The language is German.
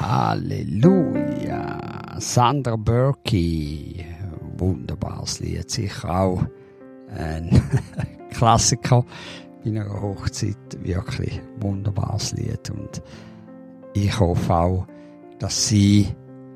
Halleluja. Sandra Berkey. Wunderbares Lied. Sicher auch ein Klassiker bei einer Hochzeit. Wirklich wunderbares Lied. Und ich hoffe auch, dass sie